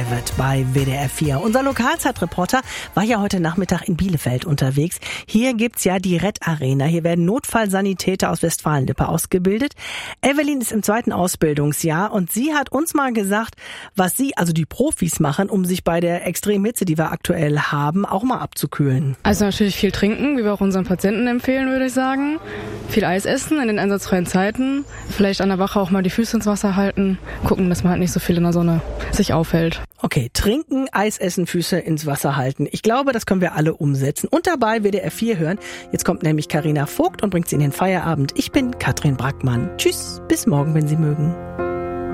wird bei WDR 4. Unser Lokalzeitreporter war ja heute Nachmittag in Bielefeld unterwegs. Hier gibt's ja die Red Arena. Hier werden Notfallsanitäter aus Westfalen-Lippe ausgebildet. Evelyn ist im 2. Ausbildungsjahr und sie hat uns mal gesagt, was sie, also die Profis, machen, um sich bei der extremen Hitze, die wir aktuell haben, auch mal abzukühlen. Also natürlich viel trinken, wie wir auch unseren Patienten empfehlen, würde ich sagen. Viel Eis essen in den einsatzfreien Zeiten. Vielleicht an der Wache auch mal die Füße ins Wasser halten. Gucken, dass man halt nicht so viel in der Sonne sich aufhält. Okay, trinken, Eis essen, Füße ins Wasser halten. Ich glaube, das können wir alle umsetzen. Und dabei WDR 4 hören. Jetzt kommt nämlich Carina Vogt und bringt sie in den Feierabend. Ich bin Katrin Brackmann. Tschüss, bis morgen, wenn Sie mögen.